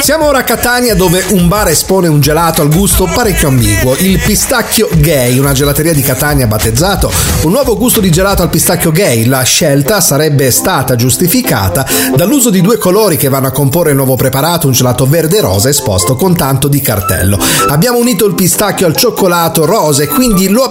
Siamo ora a Catania, dove un bar espone un gelato al gusto parecchio ambiguo, il Pistacchio Gay. Una gelateria di Catania ha battezzato un nuovo gusto di gelato al pistacchio gay. La scelta sarebbe stata giustificata dall'uso di due colori che vanno a comporre il nuovo preparato, un gelato verde e rosa esposto con tanto di cartello. Abbiamo unito il pistacchio al cioccolato rosa e quindi lo